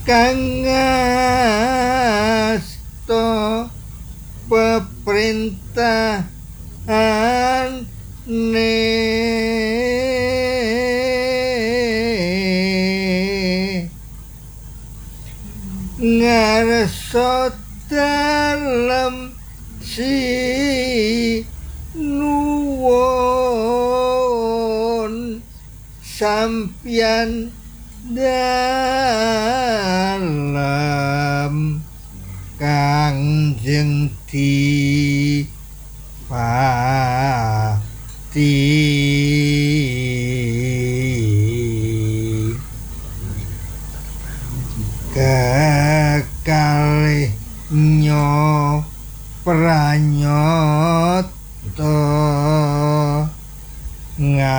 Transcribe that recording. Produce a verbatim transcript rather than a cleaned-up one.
kang ngasta peperintahan ne ngarsa dalem si nuwun sampian dalem Kangjeng Dipati